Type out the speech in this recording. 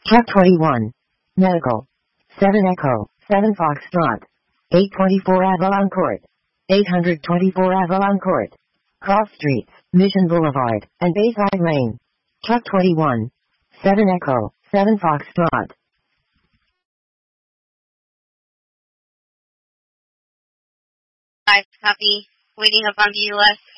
Truck 21. Medical. 7 Echo, 7 Foxtrot. 824 Avalon Court. 824 Avalon Court. Cross Streets, Mission Boulevard, and Bayside Lane. Truck 21. 7 Echo, 7 Foxtrot. Copy. Waiting up on VUS.